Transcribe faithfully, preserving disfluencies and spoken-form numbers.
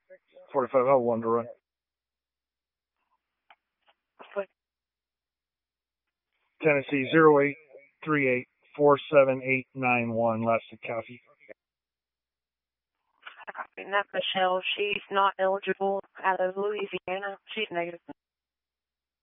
forty-five, I'll one to run. Tennessee zero eight three eight four seven eight nine one, last copy. Copy. And that's Michelle. She's not eligible out of Louisiana. She's negative.